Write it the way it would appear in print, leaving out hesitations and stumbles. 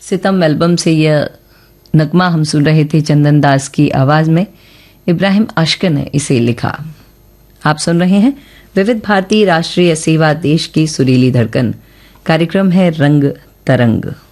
सितम एल्बम से यह नगमा हम सुन रहे थे चंदन दास की आवाज में। इब्राहिम आशिक़ ने इसे लिखा। आप सुन रहे हैं विविध भारती राष्ट्रीय सेवा, देश की सुरीली धड़कन। कार्यक्रम है रंग तरंग।